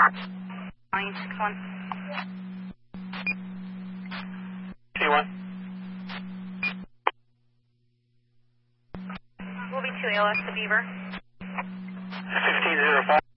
961. T1. Will be 2 ALS to Beaver. 1505.